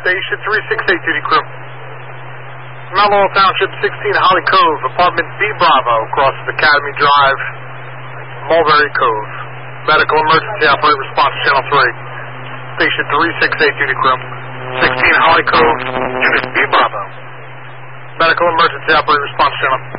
Station 368 duty crew. Mount Laurel Township, 16 Holly Cove, apartment B Bravo, crosses Academy Drive, Mulberry Cove. Medical emergency operator response channel 3. Station 368 duty crew. 16 Holly Cove, unit B Bravo. Medical emergency operator response channel.